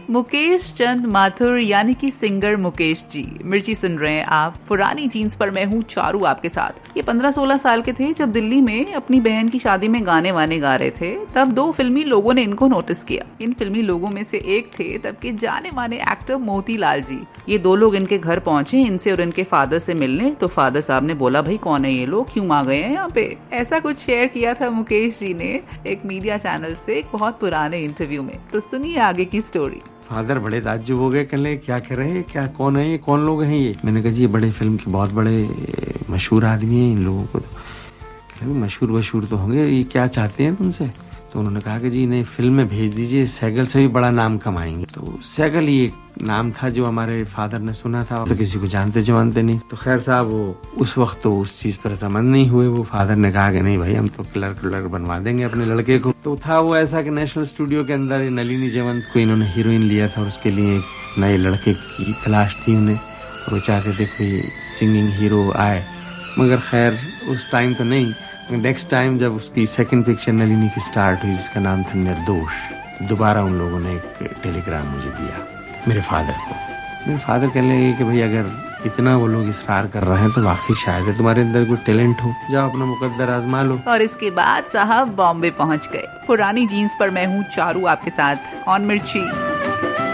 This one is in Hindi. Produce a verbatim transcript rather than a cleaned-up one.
मुकेश चंद माथुर यानी कि सिंगर मुकेश जी, मिर्ची सुन रहे हैं आप। पुरानी जीन्स पर मैं हूँ चारू आपके साथ। ये पंद्रह सोलह साल के थे जब दिल्ली में अपनी बहन की शादी में गाने वाने गा रहे थे। तब दो फिल्मी लोगों ने इनको नोटिस किया। इन फिल्मी लोगों में से एक थे तब के जाने माने एक्टर मोतीलाल जी। ये दो लोग इनके घर पहुंचे इनसे और इनके फादर से मिलने। तो फादर साहब ने बोला, भाई कौन है ये लोग, क्यों आ गए हैं यहाँ पे। ऐसा कुछ शेयर किया था मुकेश जी ने एक मीडिया चैनल से एक बहुत पुराने इंटरव्यू में। तो सुनिए आगे की स्टोरी। फादर बड़े ताज्जुब हो गए, कहने क्या कर रहे हैं, क्या कौन है ये, कौन लोग हैं ये। मैंने कहा जी ये बड़े फिल्म के बहुत बड़े मशहूर आदमी हैं, इन लोगों को तो मशहूर मशहूर तो होंगे, ये क्या चाहते हैं तुमसे। तो उन्होंने कहा कि जी इन्हें फिल्म में भेज दीजिए, सैगल से भी बड़ा नाम कमाएंगे। तो सैगल ही एक नाम था जो हमारे फादर ने सुना था, तो किसी को जानते जवानते नहीं। तो खैर साहब वो उस वक्त तो उस चीज पर समझ नहीं हुए। वो फादर ने कहा कि नहीं भाई हम तो क्लर्क क्लर्क बनवा देंगे अपने लड़के को। तो था वो ऐसा कि नेशनल स्टूडियो के अंदर नलिनी जयवंत को इन्होंने हीरोइन लिया था और उसके लिए एक नए लड़के की तलाश थी उन्हें। वो चाहते थे कोई सिंगिंग हीरो आए, मगर खैर उस टाइम तो नहीं। नेक्स्ट टाइम जब उसकी सेकंड पिक्चर नलिनी की स्टार्ट हुई जिसका नाम था निर्दोष, तो दोबारा उन लोगों ने एक टेलीग्राम मुझे दिया मेरे फादर को। मेरे फादर कहने लगे कि भाई अगर इतना वो लोग इसरार कर रहे हैं तो वाकई शायद है तुम्हारे अंदर कोई टैलेंट हो, जाओ अपना मुकद्दर आजमा लो। और इसके बाद साहब बॉम्बे पहुंच गए। पुरानी जीन्स पर मैं हूँ चारू आपके साथ ऑन मिर्ची।